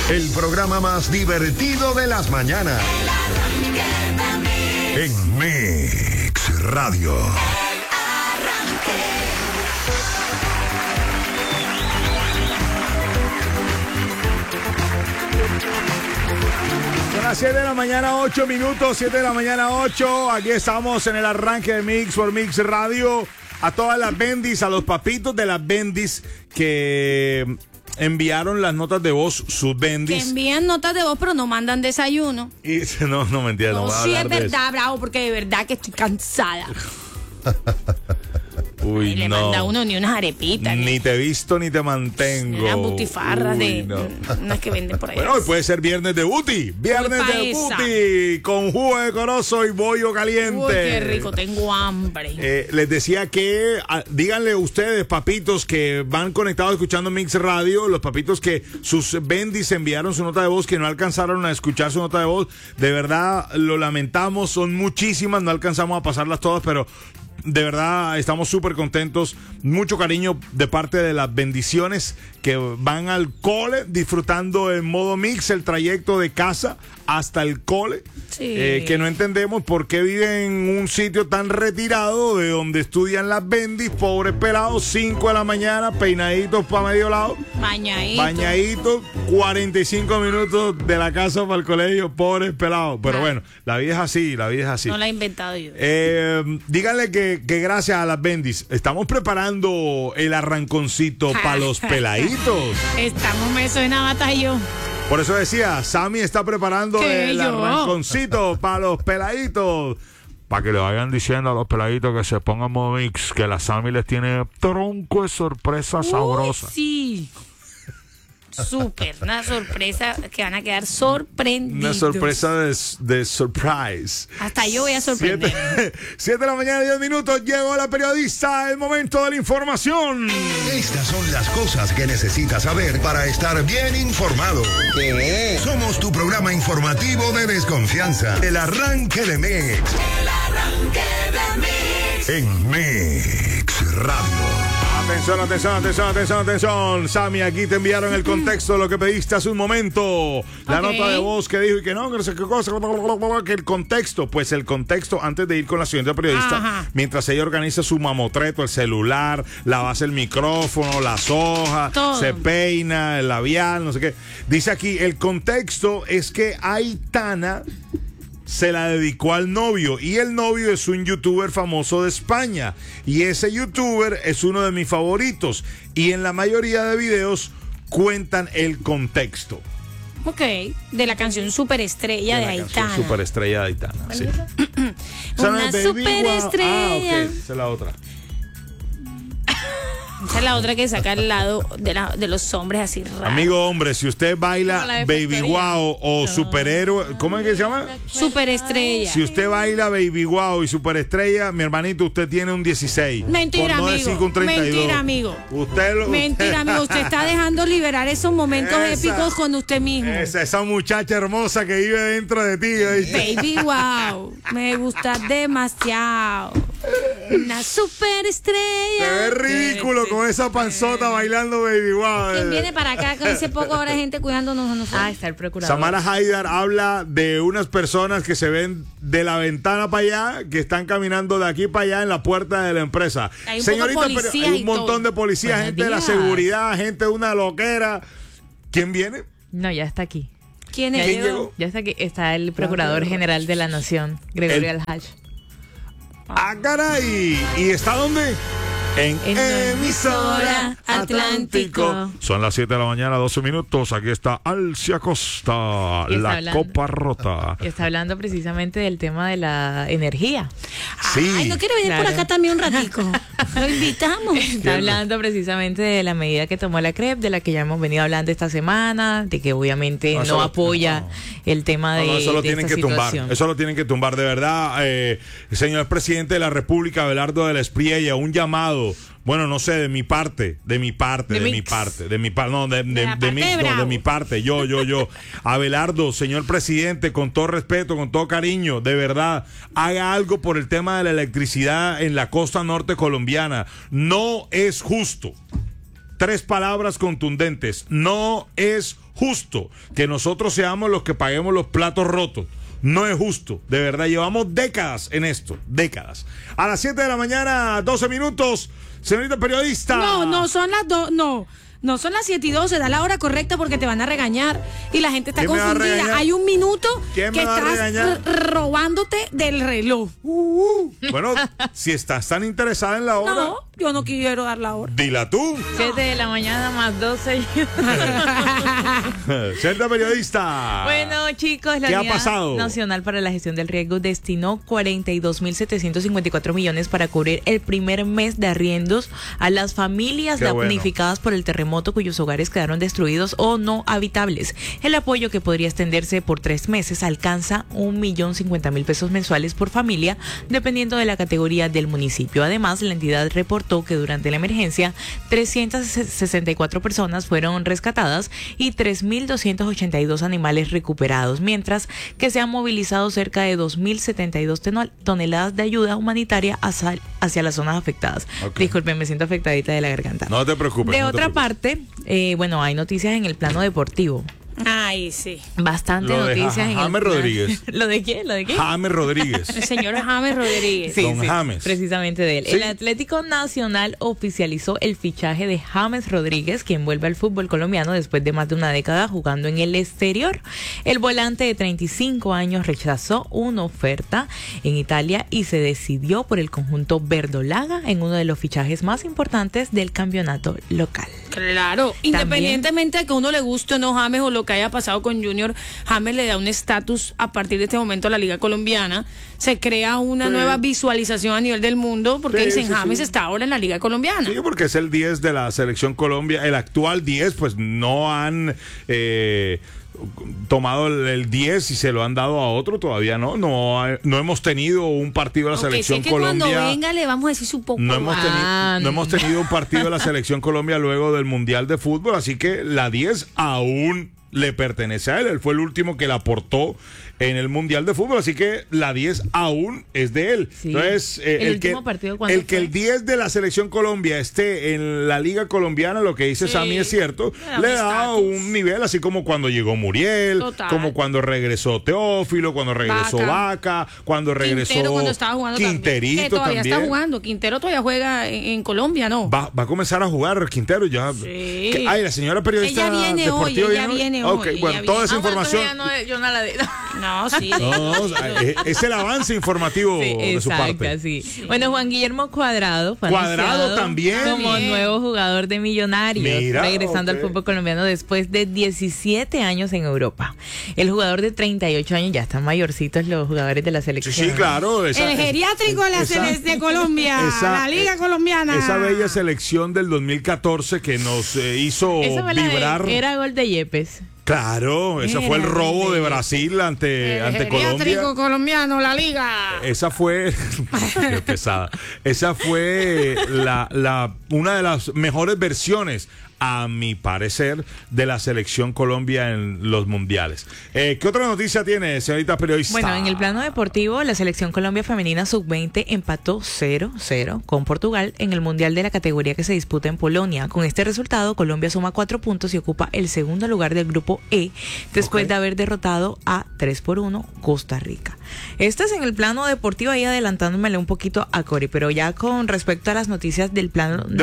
El programa más divertido de las mañanas. En Mix Radio. Son las 7 de la mañana, 8 minutos, 7 de la mañana, 8. Aquí estamos en el arranque de Mix por Mix Radio. A todas las bendis, a los papitos de las bendis que enviaron las notas de voz, sus bendis. Que envían notas de voz, pero no mandan desayuno. Y no mentira, no voy a sí hablar es de verdad, Bravo, porque de verdad que estoy cansada. Uy, y le manda uno ni unas arepitas. Ni te visto ni te mantengo. Unas butifarras no. unas que venden por ahí. Bueno, hoy puede ser viernes de Buti. Viernes de Buti. Con jugo de corozo y bollo caliente. Uy, qué rico, tengo hambre. Les decía que díganle ustedes, papitos, que van conectados escuchando Mix Radio, los papitos que sus bendis enviaron su nota de voz, que no alcanzaron a escuchar su nota de voz. De verdad, lo lamentamos, son muchísimas, no alcanzamos a pasarlas todas, pero de verdad estamos súper contentos, mucho cariño de parte de las bendiciones que van al cole, disfrutando en modo mix el trayecto de casa hasta el cole, sí. Que no entendemos por qué viven en un sitio tan retirado de donde estudian las bendis, pobres pelados, 5 de la mañana, peinaditos para medio lado, bañaditos, 45 minutos de la casa para el colegio, pobres pelados, pero bueno, la vida es así, No la he inventado yo. Díganle que gracias a las bendis estamos preparando el arranconcito para los peladitos. Me suena batallón. Por eso decía, Sammy está preparando el arranconcito para los peladitos. Para que le vayan diciendo a los peladitos que se pongan modo mix, que la Sammy les tiene tronco de sorpresa sabrosa. Sí. Súper, una sorpresa que van a quedar sorprendidos. Una sorpresa de surprise. Hasta yo voy a sorprender. 7 de la mañana, 10 minutos, llegó la periodista, el momento de la información. Estas son las cosas que necesitas saber para estar bien informado. ¿Qué? Somos tu programa informativo de desconfianza. El arranque de Mix. El arranque de Mix. En Mix Radio. Atención. Sammy, aquí te enviaron el contexto de lo que pediste hace un momento. La nota de voz que dijo y que no sé qué cosa, que el contexto, antes de ir con la siguiente periodista, mientras ella organiza su mamotreto, el celular, la base el micrófono, las hojas, todo. Se peina, el labial, no sé qué. Dice aquí, el contexto es que Aitana se la dedicó al novio, y el novio es un youtuber famoso de España, y ese youtuber es uno de mis favoritos, y en la mayoría de videos cuentan el contexto. Ok, de la canción Superestrella de Aitana. Superestrella de Aitana, sí. Una superestrella. Ok, esa es la otra. Esa es la otra que saca al lado de los hombres así raros. Amigo hombre, si usted baila Baby Wow o Superhéroe, ¿cómo es que se llama? Superestrella. Si usted baila Baby Wow y Superestrella, mi hermanito, usted tiene un 16. Mentira, por no amigo. Decir un 32. Mentira, amigo. Mentira, amigo. Usted está dejando liberar esos momentos épicos con usted mismo. Esa muchacha hermosa que vive dentro de ti. ¿Oíste? Baby Wow, me gusta demasiado. Una superestrella. Qué ridículo con esa panzota bailando Baby Wow. ¿Quién viene para acá? Que hace poco ahora hay gente cuidándonos a nosotros. Está el procurador. Samara Haidar habla de unas personas que se ven de la ventana para allá, que están caminando de aquí para allá en la puerta de la empresa. Hay un Señorita, poco pero hay un montón de policías, gente de la seguridad, gente de una loquera. ¿Quién viene? No, ya está aquí. ¿Quién llegó? Ya está aquí. Está el Procurador General de la Nación, Gregorio Alhaj. ¡Ah, caray! ¿Y está dónde? En Emisora Atlántico. Son las 7 de la mañana, 12 minutos. Aquí está Alcia Costa, la copa rota. Y está hablando precisamente del tema de la energía. Sí. Ay, ¿no quiere venir por acá también un ratico? Lo invitamos. Está hablando precisamente de la medida que tomó la CREP, de la que ya hemos venido hablando esta semana, de que obviamente no apoya el tema de eso lo de tienen esta que situación. tumbar. Eso lo tienen que tumbar, de verdad. Señor presidente de la República, Abelardo de la Espriella, un llamado. Bueno, no sé, de mi parte, yo. Abelardo, señor presidente, con todo respeto, con todo cariño, de verdad, haga algo por el tema de la electricidad en la costa norte colombiana. No es justo 3 palabras contundentes. No es justo que nosotros seamos los que paguemos los platos rotos. No es justo, de verdad, llevamos décadas en esto, décadas. A las 7 de la mañana, 12 minutos, señorita periodista. No son las 2, no son las 7:12, da la hora correcta porque te van a regañar y la gente está confundida. Hay un minuto que estás robándote del reloj. Bueno, si estás tan interesada en la hora. No, yo no quiero dar la hora. Dila tú. 7 de la mañana más 12. Señorita periodista. Bueno, chicos, la Unidad Nacional para la Gestión del Riesgo destinó 42.754 millones para cubrir el primer mes de arriendos a las familias damnificadas por el terremoto cuyos hogares quedaron destruidos o no habitables. El apoyo, que podría extenderse por 3 meses, alcanza 1.050.000 pesos mensuales por familia, dependiendo de la categoría del municipio. Además, la entidad reportó que durante la emergencia 364 personas fueron rescatadas y 3.282 animales recuperados, mientras que se han movilizado cerca de 2.072 toneladas de ayuda humanitaria hacia las zonas afectadas. Okay. Disculpen, me siento afectadita de la garganta. No te preocupes. De otra parte, bueno, hay noticias en el plano deportivo. Ay, sí. Bastante noticias en James Rodríguez. ¿Lo de qué? James Rodríguez. El señor James Rodríguez. Sí, Don James. Precisamente de él. Sí. El Atlético Nacional oficializó el fichaje de James Rodríguez, quien vuelve al fútbol colombiano después de más de una década jugando en el exterior. El volante de 35 años rechazó una oferta en Italia y se decidió por el conjunto verdolaga en uno de los fichajes más importantes del campeonato local. Claro, independientemente de que a uno le guste o no James o lo que haya pasado con Junior, James le da un estatus a partir de este momento a la Liga Colombiana. Se crea una nueva visualización a nivel del mundo porque dicen James está ahora en la Liga Colombiana. Sí, porque es el 10 de la Selección Colombia. El actual 10, pues no han tomado el 10 y se lo han dado a otro, todavía no hemos tenido un partido de la Selección Colombia. Cuando venga le vamos a decir su poco. No hemos tenido un partido de la Selección Colombia luego del Mundial de Fútbol, así que la 10 aún le pertenece a él. Él fue el último que la aportó en el Mundial de Fútbol, así que la 10 aún es de él. Sí. Entonces, el que el 10 de la Selección Colombia esté en la Liga Colombiana, lo que dice Sammy es cierto, le da un nivel, así como cuando llegó Muriel, como cuando regresó Teófilo, cuando regresó Vaca, cuando regresó Quintero, cuando estaba jugando Quinterito que todavía también. Está jugando. Quintero todavía juega en Colombia, ¿no? Va a comenzar a jugar Quintero ya. Sí. La señora periodista ella viene deportiva hoy, ella viene hoy. Okay, bueno, toda esa información. Yo no la de... No, sí. Es el avance informativo de su parte. Sí. Bueno, Juan Guillermo Cuadrado también como nuevo jugador de Millonarios, regresando al fútbol colombiano después de 17 años en Europa. El jugador de 38 años, ya están mayorcitos los jugadores de la selección. Sí, claro. El geriátrico de Colombia, la Liga Colombiana. Esa bella selección del 2014 que nos hizo vibrar. Era gol de Yepes. Claro, ese fue el robo de Brasil ante Colombia. Geriátrico colombiano, la Liga. Esa fue qué pesada. Esa fue una de las mejores versiones, a mi parecer, de la Selección Colombia en los mundiales. ¿Qué otra noticia tiene, señorita periodista? Bueno, en el plano deportivo, la Selección Colombia Femenina Sub-20 empató 0-0 con Portugal en el mundial de la categoría que se disputa en Polonia. Con este resultado, Colombia suma 4 puntos y ocupa el segundo lugar del grupo E, después de haber derrotado a 3-1 Costa Rica. Este es en el plano deportivo, ahí adelantándomele un poquito a Cori, pero ya con respecto a las noticias del plano